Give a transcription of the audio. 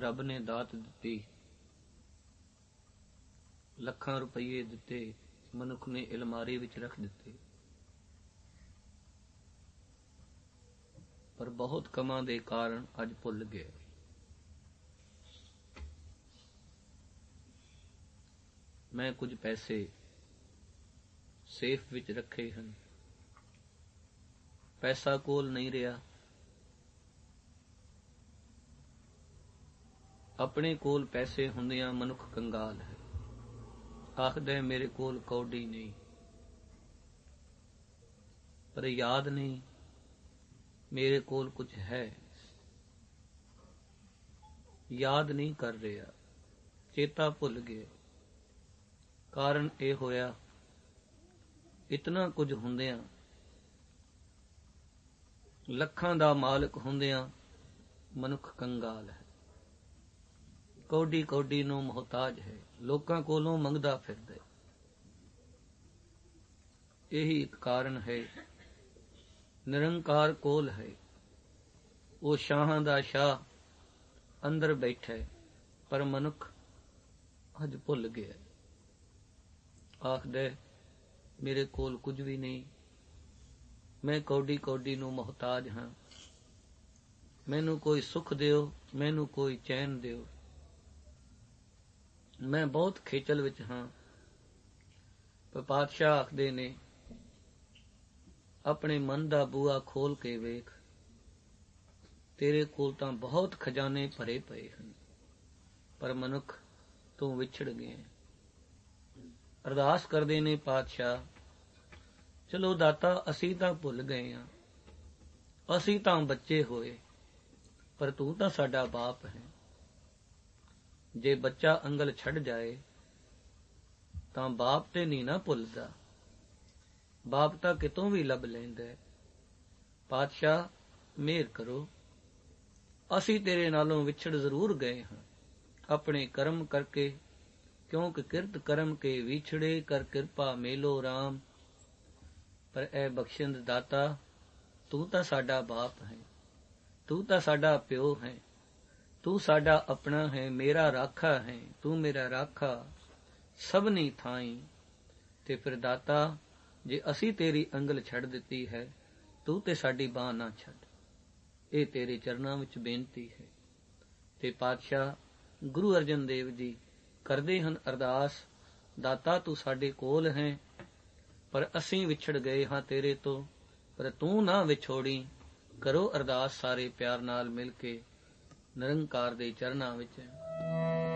ਰੱਬ ਨੇ ਦਾਤ ਦਿੱਤੀ, ਲੱਖਾਂ ਰੁਪਈਏ ਦਿੱਤੇ, ਮਨੁੱਖ ਨੇ ਅਲਮਾਰੀ ਵਿੱਚ ਰੱਖ ਦਿੱਤੇ, ਪਰ ਬਹੁਤ ਕੰਮਾਂ ਦੇ ਕਾਰਨ ਅੱਜ ਭੁੱਲ ਗਏ। ਮੈਂ ਕੁਝ ਪੈਸੇ ਸੇਫ ਵਿੱਚ ਰੱਖੇ ਹਨ, ਪੈਸਾ ਕੋਲ ਨਹੀਂ ਰਿਹਾ। ਆਪਣੇ ਕੋਲ ਪੈਸੇ ਹੁੰਦਿਆਂ ਮਨੁੱਖ ਕੰਗਾਲ ਹੈ, ਆਖਦਾ ਮੇਰੇ ਕੋਲ ਕੌਡੀ ਨਹੀਂ, ਪਰ ਯਾਦ ਨਹੀਂ ਮੇਰੇ ਕੋਲ ਕੁਝ ਹੈ। ਯਾਦ ਨਹੀਂ ਕਰ ਰਿਹਾ, ਚੇਤਾ ਭੁੱਲ ਗਿਆ। ਕਾਰਨ ਇਹ ਹੋਇਆ, ਇਤਨਾ ਕੁਝ ਹੁੰਦਿਆਂ, ਲੱਖਾਂ ਦਾ ਮਾਲਕ ਹੁੰਦਿਆਂ ਮਨੁੱਖ ਕੰਗਾਲ ਹੈ, ਕੌਡੀ ਕੌਡੀ ਨੂੰ ਮੁਹਤਾਜ ਹੈ, ਲੋਕਾਂ ਕੋਲੋਂ ਮੰਗਦਾ ਫਿਰਦਾ। ਇਹੀ ਇੱਕ ਕਾਰਨ ਹੈ। ਨਿਰੰਕਾਰ ਕੋਲ ਹੈ, ਉਹ ਸ਼ਾਹਾਂ ਦਾ ਸ਼ਾਹ ਅੰਦਰ ਬੈਠਾ, ਪਰ ਮਨੁੱਖ ਅੱਜ ਭੁੱਲ ਗਿਆ। ਆਖਦਾ ਮੇਰੇ ਕੋਲ ਕੁਝ ਵੀ ਨਹੀਂ, ਮੈਂ ਕੌਡੀ ਕੌਡੀ ਨੂੰ ਮੁਹਤਾਜ ਹਾਂ, ਮੈਨੂੰ ਕੋਈ ਸੁੱਖ ਦਿਓ, ਮੈਨੂੰ ਕੋਈ ਚੈਨ ਦਿਓ, ਮੈਂ ਬਹੁਤ ਖੇਚਲ ਵਿੱਚ ਹਾਂ। ਪਰ ਪਾਤਸ਼ਾਹ ਆਖਦੇ ਨੇ, ਆਪਣੇ ਮਨ ਦਾ ਬੂਹਾ ਖੋਲ ਕੇ ਵੇਖ, ਤੇਰੇ ਕੋਲ ਤਾਂ ਬਹੁਤ ਖਜ਼ਾਨੇ ਭਰੇ ਪਏ ਹਨ, ਪਰ ਮਨੁੱਖ ਤੂੰ ਵਿਛੜ ਗਿਆ। ਅਰਦਾਸ ਕਰਦੇ ਨੇ ਪਾਤਸ਼ਾਹ, ਚਲੋ ਦਾਤਾ ਅਸੀਂ ਤਾਂ ਭੁੱਲ ਗਏ ਹਾਂ, ਅਸੀਂ ਤਾਂ ਬੱਚੇ ਹੋਏ, ਪਰ ਤੂੰ ਤਾਂ ਸਾਡਾ ਬਾਪ ਹੈ। ਜੇ ਬੱਚਾ ਅੰਗਲ ਛੱਡ ਜਾਏ ਤਾਂ ਬਾਪ ਤੇ ਨਹੀਂ ਨਾ ਭੁੱਲਦਾ, ਬਾਪ ਤਾਂ ਕਿਤੋਂ ਵੀ ਲੱਭ ਲੈਂਦਾ। ਪਾਤਸ਼ਾਹ ਮਿਹਰ ਕਰੋ, ਅਸੀਂ ਤੇਰੇ ਨਾਲੋਂ ਵਿਛੜ ਜ਼ਰੂਰ ਗਏ ਹਾਂ, ਆਪਣੇ ਕਰਮ ਕਰਕੇ, ਕਿਉਂਕਿ ਕਿਰਤ ਕਰਮ ਕੇ ਵਿਛੜੇ, ਕਰ ਕਿਰਪਾ ਮੇਲੋ ਰਾਮ। ਪਰ ਇਹ ਬਖਸ਼ਿੰਦ ਦਾਤਾ, ਤੂੰ ਤਾਂ ਸਾਡਾ ਬਾਪ ਹੈ, ਤੂੰ ਤਾਂ ਸਾਡਾ ਪਿਓ ਹੈ, ਤੂੰ ਸਾਡਾ ਆਪਣਾ ਹੈ, ਮੇਰਾ ਰਾਖਾ ਹੈ, ਤੂੰ ਮੇਰਾ ਰਾਖਾ ਸਭਨੀ ਥਾਈਂ। ਤੇ ਫਿਰ ਦਾਤਾ, ਜੇ ਅਸੀਂ ਤੇਰੀ ਅੰਗਲ ਛੱਡ ਦਿੱਤੀ ਹੈ, ਤੂੰ ਤੇ ਸਾਡੀ ਬਾਂਹ ਨਾ ਛੱਡ, ਇਹ ਤੇਰੇ ਚਰਨਾਂ ਵਿੱਚ ਬੇਨਤੀ ਹੈ। ਤੇ ਪਾਤਸ਼ਾਹ ਗੁਰੂ ਅਰਜਨ ਦੇਵ ਜੀ ਕਰਦੇ ਹਨ ਅਰਦਾਸ, ਦਾਤਾ ਤੂੰ ਸਾਡੇ ਕੋਲ ਹੈ, ਪਰ ਅਸੀਂ ਵਿਛੜ ਗਏ ਹਾਂ ਤੇਰੇ ਤੋਂ, ਪਰ ਤੂੰ ਨਾ ਵਿਛੋੜੀ। ਕਰੋ ਅਰਦਾਸ ਸਾਰੇ ਪਿਆਰ ਨਾਲ ਮਿਲ ਕੇ ਨਿਰੰਕਾਰ ਦੇ ਚਰਨਾਂ ਵਿੱਚ।